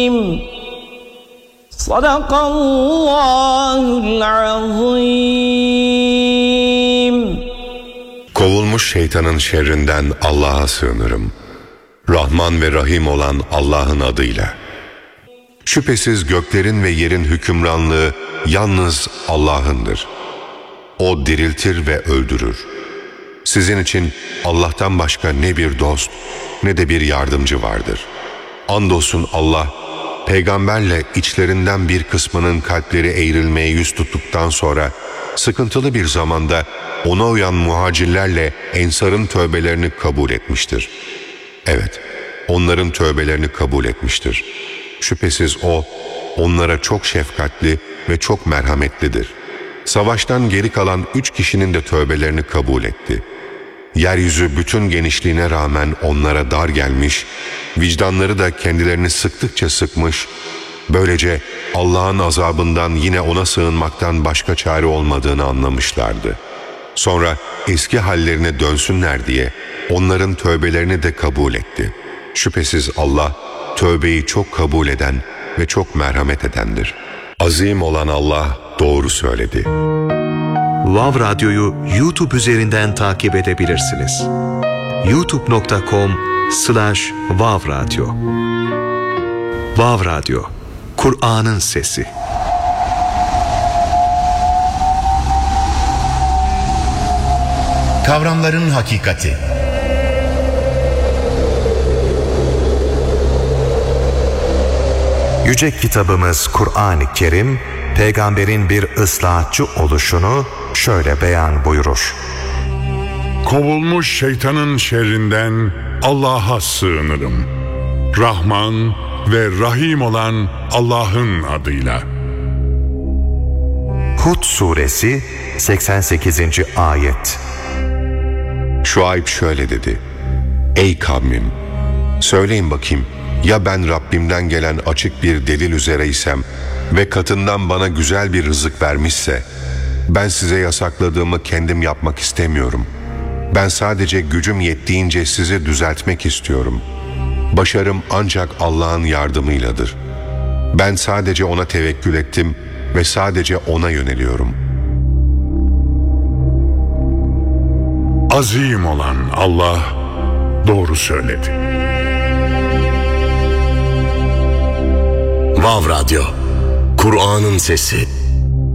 Sadakallahul azim. Kovulmuş şeytanın şerrinden Allah'a sığınırım. Rahman ve Rahim olan Allah'ın adıyla. Şüphesiz göklerin ve yerin hükümranlığı yalnız Allah'ındır. O diriltir ve öldürür. Sizin için Allah'tan başka ne bir dost ne de bir yardımcı vardır. Andolsun Allah, peygamberle içlerinden bir kısmının kalpleri eğrilmeye yüz tuttuktan sonra sıkıntılı bir zamanda ona uyan muhacirlerle ensarın tövbelerini kabul etmiştir. Evet, onların tövbelerini kabul etmiştir. Şüphesiz O, onlara çok şefkatli ve çok merhametlidir. Savaştan geri kalan 3 kişinin de tövbelerini kabul etti. Yeryüzü bütün genişliğine rağmen onlara dar gelmiş, vicdanları da kendilerini sıktıkça sıkmış, böylece Allah'ın azabından yine ona sığınmaktan başka çare olmadığını anlamışlardı. Sonra eski hallerine dönsünler diye onların tövbelerini de kabul etti. Şüphesiz Allah, tövbeyi çok kabul eden ve çok merhamet edendir. Azim olan Allah doğru söyledi. Vav Radyo'yu YouTube üzerinden takip edebilirsiniz. youtube.com/Vav Radyo. Vav Radyo, Kur'an'ın sesi. Kavramların hakikati. Yüce kitabımız Kur'an-ı Kerim, peygamberin bir ıslahatçı oluşunu şöyle beyan buyurur. Kovulmuş şeytanın şerrinden Allah'a sığınırım. Rahman ve Rahim olan Allah'ın adıyla. Hud suresi 88. ayet. Şuayb şöyle dedi: Ey kavmim, söyleyin bakayım, ya ben Rabbimden gelen açık bir delil üzereysem ve katından bana güzel bir rızık vermişse, ben size yasakladığımı kendim yapmak istemiyorum. Ben sadece gücüm yettiğince sizi düzeltmek istiyorum. Başarım ancak Allah'ın yardımıyladır. Ben sadece O'na tevekkül ettim ve sadece O'na yöneliyorum. Azim olan Allah doğru söyledi. Vav Radyo, Kur'an'ın sesi.